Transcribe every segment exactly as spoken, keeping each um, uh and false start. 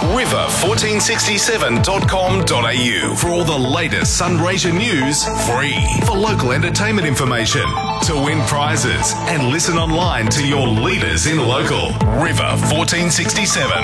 river fourteen sixty-seven dot com dot a u for all the latest Sunraysia news, free. For local entertainment information, to win prizes, and listen online to your leaders in local. River fourteen sixty-seven.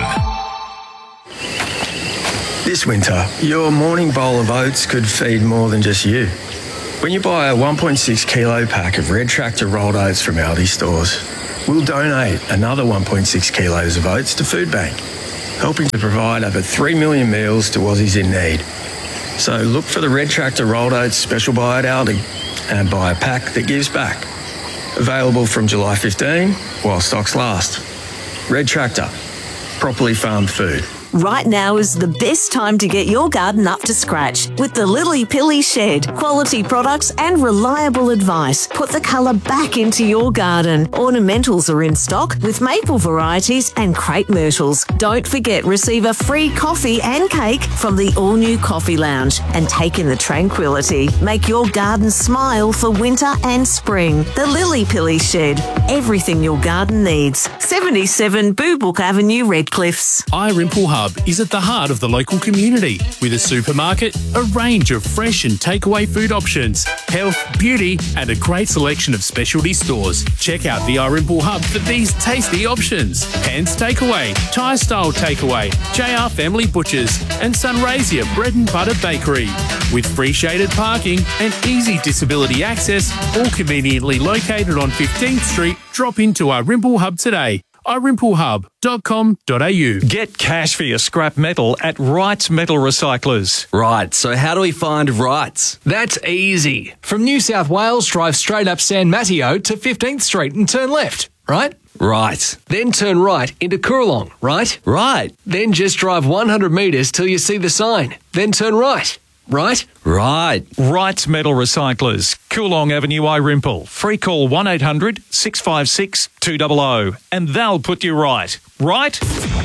This winter, your morning bowl of oats could feed more than just you. When you buy a one point six kilo pack of Red Tractor rolled oats from Aldi stores, we'll donate another one point six kilos of oats to Food Bank, helping to provide over three million meals to Aussies in need. So look for the Red Tractor rolled oats special buy at Aldi and buy a pack that gives back. Available from July fifteenth while stocks last. Red Tractor, properly farmed food. Right now is the best time to get your garden up to scratch with the Lily Pilly Shed. Quality products and reliable advice put the colour back into your garden. Ornamentals are in stock with maple varieties and crepe myrtles. Don't forget, receive a free coffee and cake from the all-new Coffee Lounge and take in the tranquility. Make your garden smile for winter and spring. The Lily Pilly Shed. Everything your garden needs. seventy-seven Boobook Avenue, Redcliffs. iRimple Hub is at the heart of the local community with a supermarket, a range of fresh and takeaway food options, health, beauty and a great selection of specialty stores. Check out the iRimple Hub for these tasty options: Hands Takeaway, Thai Style Takeaway, J R Family Butchers and Sunraysia Bread and Butter Bakery. With free shaded parking and easy disability access, all conveniently located on fifteenth Street, drop into iRimple Hub today. i rimple hub dot com dot a u. Get cash for your scrap metal at Wrights Metal Recyclers. Right, so how do we find Wrights? That's easy. From New South Wales, drive straight up San Mateo to fifteenth Street and turn left, right? Right. Then turn right into Coorong, right? Right. Then just drive one hundred metres till you see the sign. Then turn right, right? Right. Wrights Metal Recyclers, Coorong Avenue, iRimple. Free call one eight hundred six five six two zero zero and they'll put you right. Right?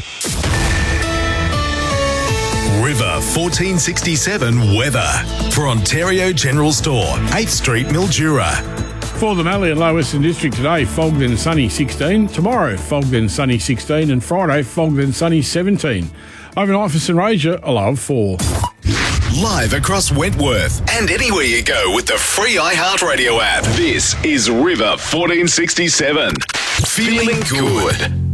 River fourteen sixty-seven weather for Ontario General Store, eighth Street, Mildura. For the Mallee and Lower Western District today, fogged and sunny sixteen. Tomorrow, fogged and sunny sixteen. And Friday, fogged and sunny seventeen. Overnight for Sunraysia, a low of four. Live across Wentworth and anywhere you go with the free iHeartRadio app. This is River fourteen sixty-seven. Feeling good.